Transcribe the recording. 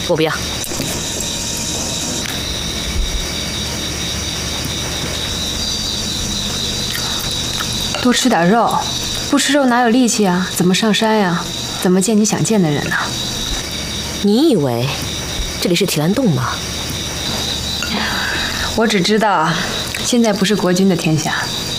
我不要。 多吃点肉，不吃肉哪有力气啊？怎么上山呀？怎么见你想见的人呢？ 你以为这里是提篮洞吗？ 我只知道，现在不是国君的天下。